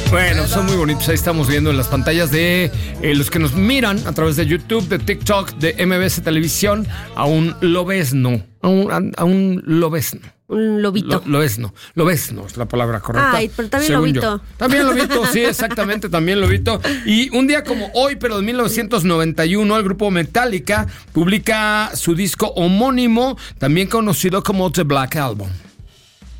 Bueno, son muy bonitos. Ahí estamos viendo en las pantallas de los que nos miran a través de YouTube, de TikTok, de MBS Televisión, a un lobezno. A un lobezno. Un lobito. Lobezno es la palabra correcta. Ay, pero también lobito. Yo. También lobito, sí, exactamente, también lobito. Y un día como hoy, pero de 1991, el grupo Metallica publica su disco homónimo, también conocido como The Black Album.